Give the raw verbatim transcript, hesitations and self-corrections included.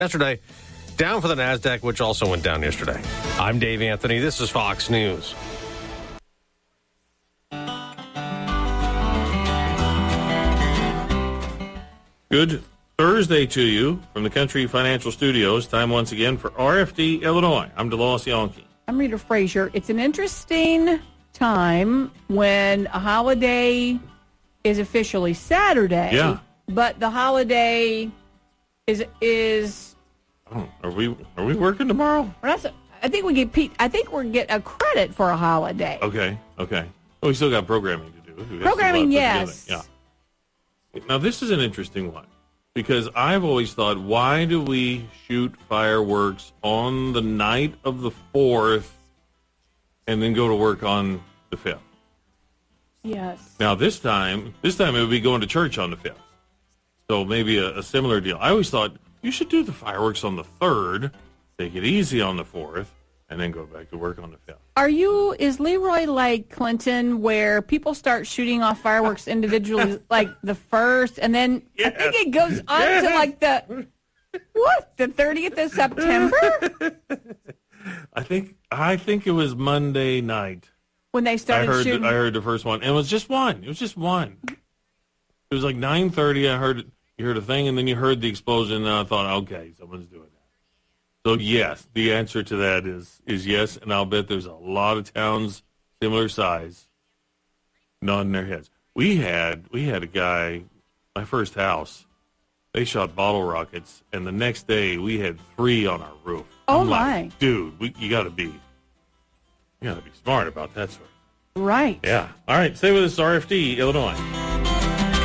Yesterday, down for the NASDAQ, which also went down yesterday. I'm Dave Anthony. This is Fox News. Good Thursday to you from the Country Financial Studios. Time once again for R F D Illinois. I'm DeLoss Yonke. I'm Rita Frazier. It's an interesting time when a holiday is officially Saturday. Yeah. But the holiday is is. Oh, are we are we working tomorrow? We're not, I think we get. I think we're get a credit for a holiday. Okay. Okay. Well, we still got programming to do. We got Programming, to yes. Yeah. Now, this is an interesting one because I've always thought, why do we shoot fireworks on the night of the fourth and then go to work on the fifth? Yes. Now, this time, this time it would be going to church on the fifth. So maybe a, a similar deal. I always thought you should do the fireworks on the third, take it easy on the fourth, and then go back to work on the fifth. Are you, is Leroy like Clinton, where people start shooting off fireworks individually, like the first, and then Yes. I think it goes on Yes. to like the, what, the thirtieth of September? I think I think it was Monday night. When they I started heard shooting. the, I heard the first one, and it was just one. It was just one. It was like nine thirty. I heard you heard a thing, and then you heard the explosion, and I thought, okay, someone's doing that. So yes, the answer to that is is yes, and I'll bet there's a lot of towns similar size nodding their heads. We had we had a guy, my first house. They shot bottle rockets, and the next day we had three on our roof. Oh, I'm like, my. dude, we, you got to be, you got to be smart about that sort of. Right. Yeah. All right. Stay with us, R F D, Illinois.